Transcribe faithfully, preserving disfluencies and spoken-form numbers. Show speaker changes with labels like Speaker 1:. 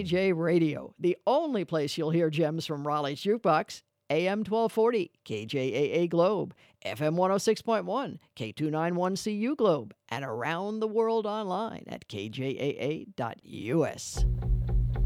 Speaker 1: J Radio, the only place you'll hear gems from Raleigh's Jukebox. A M twelve forty, K J A A Globe, F M one oh six point one, K two ninety-one C U Globe, and around the world online at K J A A dot U S.